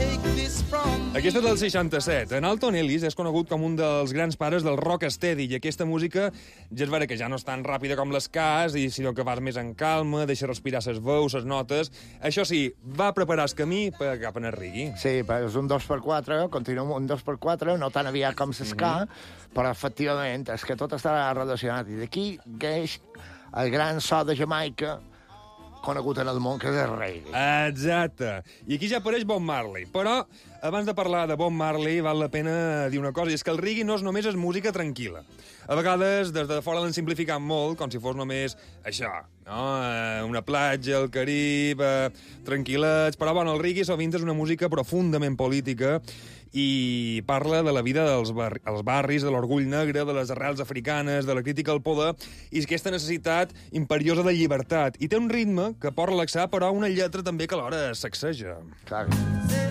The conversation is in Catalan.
Aquesta és del 67. En Alton Ellis és conegut com un dels grans pares del rock steady, i aquesta música ja és vera que ja no és tan ràpida com l'escàs, i sinó que vas més en calma, deixa respirar ses veus, ses notes. Això sí, va preparar el camí cap en el reggae. Sí, però és un 2x4, continua amb un 2x4, no tan aviat com l'escà, però efectivament és que tot està relacionat. I d'aquí és el gran so de Jamaica conegut en el món, que és el reggae. Exacte. I aquí ja apareix Bob Marley. Però, abans de parlar de Bob Marley, val la pena dir una cosa, i és que el reggae no és només és música tranquil·la. A vegades, des de fora l'han simplificat molt, com si fos només això, no? Una platja, el Carib, tranquil·lets... Però, bueno, el reggae sovint és una música profundament política i parla de la vida dels barris, de l'orgull negre, de les arrels africanes, de la crítica al poder, i aquesta necessitat imperiosa de llibertat. I té un ritme que pot relaxar, però una lletra també que alhora sacseja. Clar.